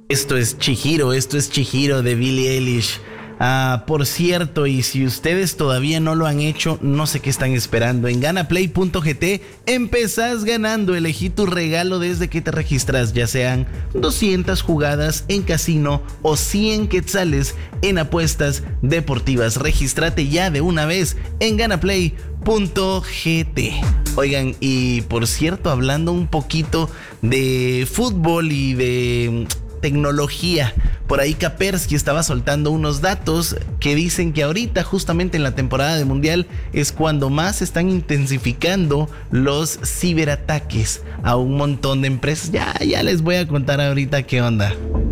Esto es Chihiro de Billie Eilish. Por cierto, y si ustedes todavía no lo han hecho, no sé qué están esperando. En ganaplay.gt empezás ganando. Elegí tu regalo desde que te registras, ya sean 200 jugadas en casino o 100 quetzales en apuestas deportivas. Regístrate ya de una vez en ganaplay.gt. Oigan, y por cierto, hablando un poquito de fútbol y de tecnología, por ahí Kaspersky estaba soltando unos datos que dicen que ahorita, justamente en la temporada de Mundial, es cuando más se están intensificando los ciberataques a un montón de empresas. Ya les voy a contar ahorita qué onda.